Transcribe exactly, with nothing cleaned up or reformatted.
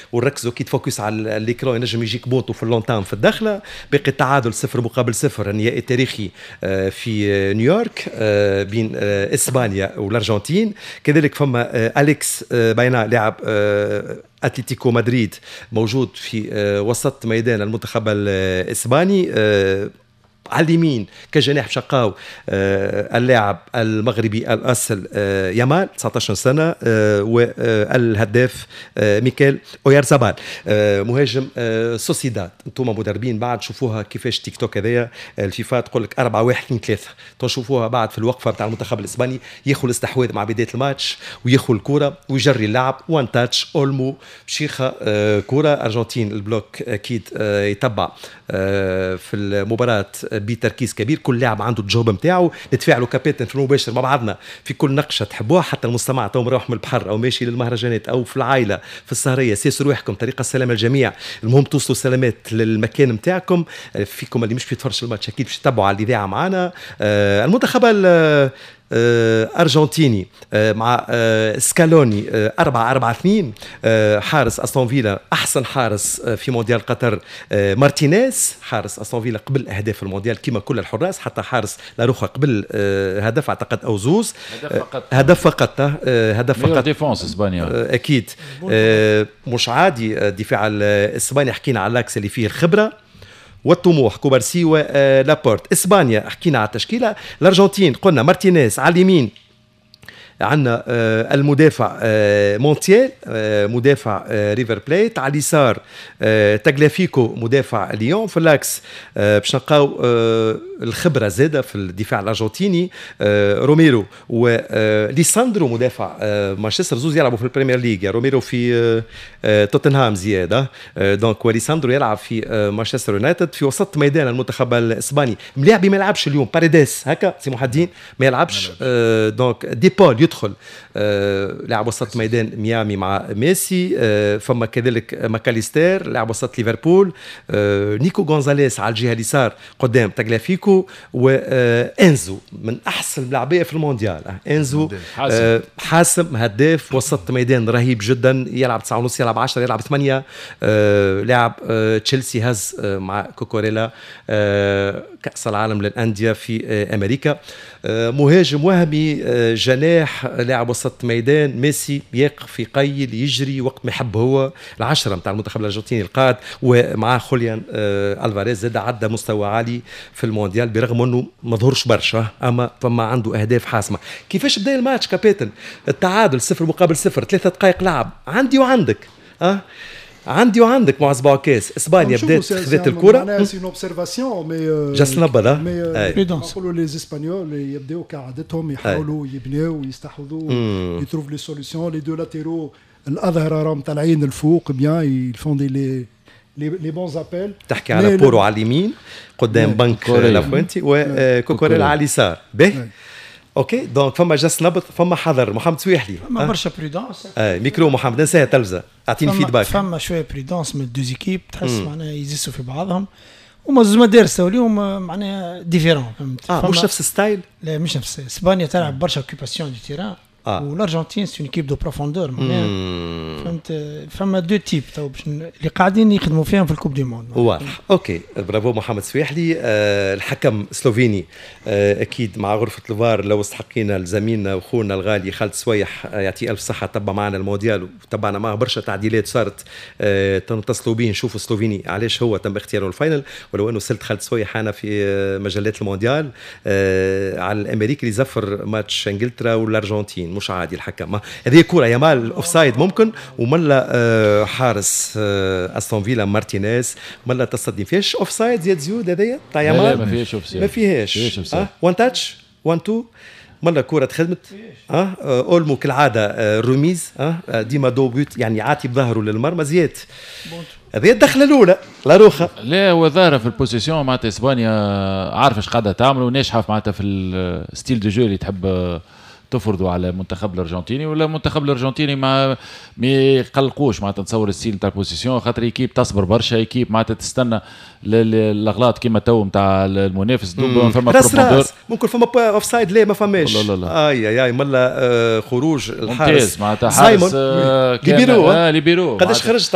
ونركزوا كي تفوكس على الاكران ينجم يجيك بونتو في اللونتام في الدخله. باقي التعادل صفر مقابل صفر النهائي التاريخي في نيويورك بين اسبانيا والارجنتين. كذلك فما اليكس باينا لاعب اتلتيكو مدريد موجود في وسط ميدان المنتخب الاسباني. على اليمين كجناح شقاو اللاعب المغربي الأصل يامال تسعة عشر سنة، والهداف ميكيل أويارزابال مهاجم سوسيداد. انتم مدربين بعد شوفوها كيفاش تيك توك هذايا الفيفا تقول لك أربعة واحد اثنين ثلاثة، تشوفوها بعد في الوقفة بتاع المنتخب الإسباني ياخذ الاستحواذ مع بداية الماتش وياخذ الكرة ويجري اللعب وان تاتش اولمو بشيخة كرة. أرجنتين البلوك أكيد يتبع في المباراة بتركيز كبير، كل لاعب عنده الجوب نتاعو. نتفاعلوا كابيتن في المباشر مع بعضنا في كل نقشه تحبوها، حتى المستمع تو مروح من البحر او ماشي للمهرجانات او في العائله في السهريه، سيسوا روحكم طريقه السلامه الجميع. المهم توصلوا سلامات للمكان نتاعكم. فيكم اللي مش بيتفرج الماتش اكيد باش تتابعوا على الاذاعه معنا. المنتخب أرجنتيني مع سكالوني أربعة أربعة اثنين. حارس أستون فيلا أحسن حارس في مونديال قطر مارتينيز، حارس أستون فيلا قبل أهداف المونديال كما كل الحراس، حتى حارس لاروخا قبل هدف أعتقد أو زوز، هدف فقط هدف فقط ديفونس إسبانيا أكيد مش عادي. الدفاع الإسباني حكينا على اللاكس اللي فيه الخبرة والطموح، كوبارسي ولابورت. إسبانيا حكينا على التشكيلة. الأرجنتين قلنا مارتينيز على اليمين، عندنا المدافع مونتيال مدافع ريفر بليت، على اليسار تاغلافيكو مدافع ليون، في اللاكس باش نلقاو الخبرة زادة في الدفاع الأرجنتيني روميرو وليساندرو مدافع مانشستر، زوز يلعبوا في البريمير ليج، روميرو في توتنهام زيادة دونك، وليساندرو يلعب في مانشستر يونايتد. في وسط ميدان المنتخب الإسباني ملاعبي ما يلعبش اليوم، باريديس هكا سي محدين ما يلعبش دونك، ديبول يدخل لاعب وسط ميدان ميامي مع ميسي. فما كذلك ماكاليستير لاعب وسط ليفربول، نيكو غونزاليس على الجهة اليسار قدام تاغلافيكو، وانزو من احسن اللاعبيه في المونديال. انزو حاسم, حاسم هداف وسط ميدان رهيب جدا، يلعب تسعة ونص يلعب عشرة يلعب ثمانية. لاعب تشيلسي هز مع كوكوريلا كأس العالم للأندية في أمريكا. مهاجم وهمي جناح لاعب وسط ميدان ميسي يقف يقيل يجري وقت ما يحب، هو العشرة متاع المنتخب الأرجنتيني القائد، ومع خوليان ألفاريز زاد عدى مستوى عالي في المونديال برغم انه ما ظهرش برشا اما فما عنده اهداف حاسمه. كيفاش بدا الماتش كابتن؟ التعادل صفر مقابل صفر، ثلاثة دقائق لعب، عندي وعندك اه عندي وعندك معز بوعكاس. اسبانيا بدات خذت الكره، معناها سي اوبسيرفاسيون مي جاست نبض مي نقولوا لي اسبانيول يبداو كعادتهم يحاولوا يبنيو ويستحوذوا يتروف لي سوليسيون. لي دو لاتيرو الاظهر راهم طالعين الفوق بيان يفون دي لي لي بونز ابيل. تحكي على بورو على اليمين قدام بنك لافوينتي وكوكوريلا على اليسار. باهي اوكي دونك فما جاست نبض، فما حذر. محمد سويحلي فما برشا بريدونس. اه ميكرو محمد نساها تلفزه اعطيني فيدباك. فما شويه بريدونس من الدوز ايكيب، تحس معناها يزيسوا في بعضهم وما زوز مدارس اليوم معناها ديفيرون، فهمت؟ اه مش نفس الستايل. لا مش نفس. اسبانيا تلعب برشا اوكيباسيون دي تيران آه. والارجنتين سي اون كيب دو بروفوندور معناها، فهمت؟ فما دو تيب تو اللي قاعدين يخدموا فيهم في الكوب دي موند. واضح. اوكي برافو محمد سويحلي. آه الحكم سلوفيني آه اكيد مع غرفه الفار لو استحقينا لزميلنا واخونا الغالي خالد سويح آه يعطيه الف صحه، تبع معنا المونديال وتبعنا معه برشا تعديلات صارت آه تنتصلوا بيه نشوفوا سلوفيني علاش هو تم اختياره الفاينل، ولو انه سلت خالد سويح انا في آه مجلات المونديال آه على الامريكي اللي زفر ماتش انجلترا والارجنتين. مش عادي الحكم. هذه كرة يامال اوفسايد ممكن، وملا آه حارس آه استون فيلا مارتينيز ملا تصدي فيش اوفسايد زياد زيود هذيا تاع يامال. لا ما فيهاش اوفسايد، ما فيهاش اه وان تاتش وان تو ملا كرة تخدمت اه اولمو كالعاده آه روميز اه ديما دو بوت يعني عاتي بظهره للمرمى زياد. هذه الدخله الاولى لاروخا. لا هو ظاهره في البوزيسيون معناتها اسبانيا عارفه اش قاعده تعمل وناجحه معناتها في الستيل دو جو اللي تحب تفرضوا على المنتخب الارجنتيني، ولا المنتخب الارجنتيني ما ما يقلقوش معناتها تصور الستيل تاع البوزيسيون، خاطر ايكيب تصبر برشا، ايكيب معناتها تستنى الاغلاط كيما تو نتاع المنافس دوب فما بروفوندور ممكن فما اوف سايد. لا ما فماش. لا لا لا. اي اي ملا آه خروج الحارس معناتها حارس آه ليبيرو آه ليبيرو قداش خرج